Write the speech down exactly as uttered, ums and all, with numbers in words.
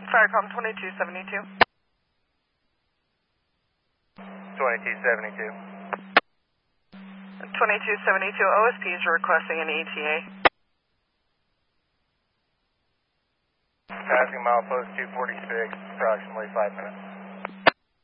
Firecom twenty-two seventy-two. twenty-two seventy-two. twenty-two seventy-two, O S Ps are requesting an E T A. Passing milepost two forty-six, approximately five minutes.